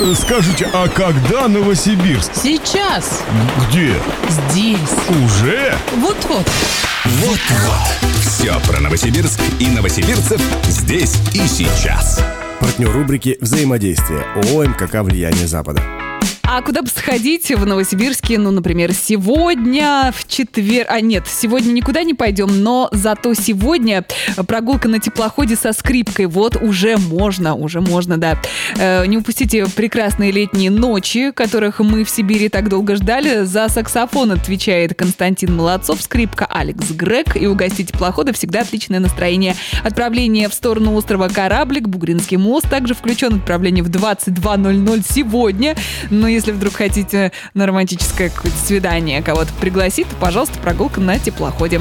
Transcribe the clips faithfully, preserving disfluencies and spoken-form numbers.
Скажите, а когда Новосибирск? Сейчас. Где? Здесь. Уже? Вот-вот. Вот-вот. Все про Новосибирск и новосибирцев здесь и сейчас. Партнер рубрики «Взаимодействие» ООО «МКК Влияние Запада». А куда бы сходить в Новосибирске, ну, например, сегодня, в четверг... А нет, сегодня никуда не пойдем, но зато сегодня прогулка на теплоходе со скрипкой. Вот уже можно, уже можно, да. Э, не упустите прекрасные летние ночи, которых мы в Сибири так долго ждали. За саксофон отвечает Константин Молодцов, скрипка Алекс Грег. И у гостей теплохода всегда отличное настроение. Отправление в сторону острова Кораблик, Бугринский мост также включен. Отправление в двадцать два ноль ноль сегодня. Но если вдруг хотите на романтическое какое-то свидание кого-то пригласить, то, пожалуйста, прогулка на теплоходе.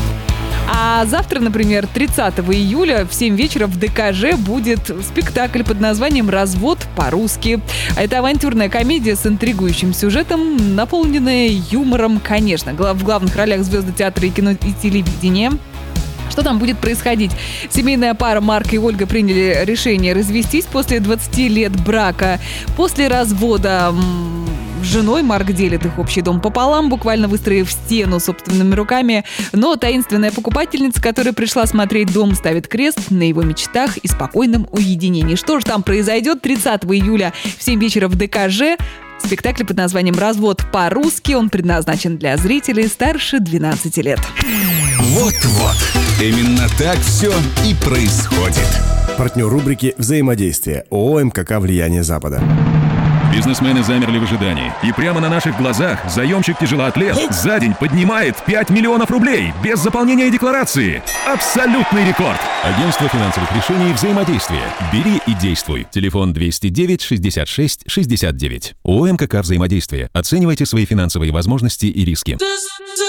А завтра, например, тридцатого июля в семь вечера в ДКЖ будет спектакль под названием «Развод по-русски». Это авантюрная комедия с интригующим сюжетом, наполненная юмором, конечно. В главных ролях звезды театра и кино и телевидения. Что там будет происходить? Семейная пара Марк и Ольга приняли решение развестись после двадцати лет брака. После развода с женой Марк делит их общий дом пополам, буквально выстроив стену собственными руками. Но таинственная покупательница, которая пришла смотреть дом, ставит крест на его мечтах и спокойном уединении. Что же там произойдет тридцатого июля в семь вечера в ДКЖ? Спектакль под названием «Развод по-русски». Он предназначен для зрителей старше двенадцати лет. Вот-вот. Именно так все и происходит. Партнер рубрики «Взаимодействие» ООО «МКК Влияние Запада». Бизнесмены замерли в ожидании. И прямо на наших глазах заемщик-тяжелоатлет за день поднимает пять миллионов рублей без заполнения декларации. Абсолютный рекорд. Агентство финансовых решений «Взаимодействие». Бери и действуй. Телефон двести девять шестьдесят шесть шестьдесят девять. ООО «МКК Взаимодействие». Оценивайте свои финансовые возможности и риски.